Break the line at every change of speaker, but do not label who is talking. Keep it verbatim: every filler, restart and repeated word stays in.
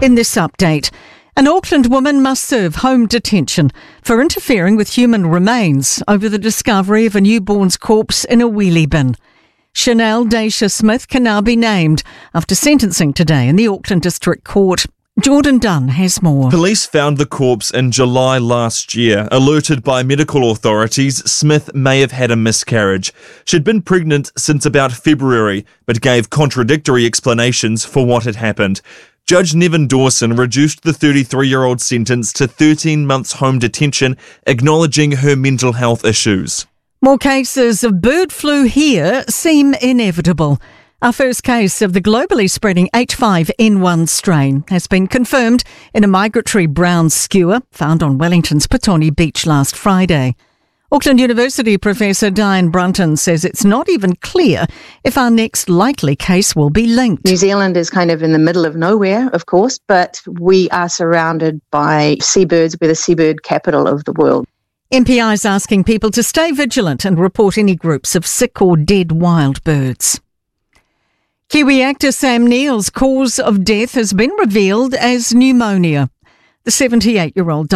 In this update, an Auckland woman must serve home detention for interfering with human remains over the discovery of a newborn's corpse in a wheelie bin. Chanel Daisha Smith can now be named after sentencing today in the Auckland District Court. Jordan Dunn has more.
Police found the corpse in July last year. Alerted by medical authorities, Smith may have had a miscarriage. She'd been pregnant since about February, but gave contradictory explanations for what had happened. Judge Nevin Dawson reduced the thirty-three-year-old sentence to thirteen months home detention, acknowledging her mental health issues.
More cases of bird flu here seem inevitable. Our first case of the globally spreading H five N one strain has been confirmed in a migratory brown skua found on Wellington's Petone Beach last Friday. Auckland University Professor Diane Brunton says it's not even clear if our next likely case will be linked.
New Zealand is kind of in the middle of nowhere, of course, but we are surrounded by seabirds. We're the seabird capital of the world.
M P Is asking people to stay vigilant and report any groups of sick or dead wild birds. Kiwi actor Sam Neill's cause of death has been revealed as pneumonia. The seventy-eight-year-old